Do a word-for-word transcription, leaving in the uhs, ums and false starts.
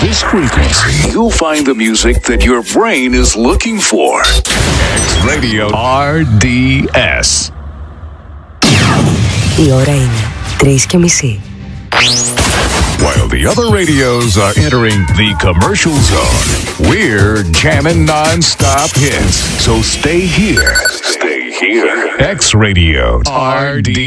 this frequency, you'll find the music that your brain is looking for. X Radio R D S. Η ώρα είναι τρεις και μισή. While the other radios are entering the commercial zone, we're jamming non-stop hits. So stay here. Stay here. X Radio R D S.